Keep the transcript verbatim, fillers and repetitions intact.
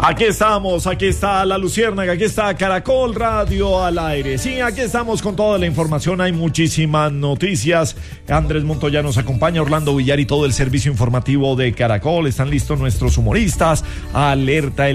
Aquí estamos, aquí está La Luciérnaga, aquí está Caracol Radio al aire. Sí, aquí estamos con toda la información, hay muchísimas noticias. Andrés Montoya nos acompaña, Orlando Villar y todo el servicio informativo de Caracol. Están listos nuestros humoristas. Alerta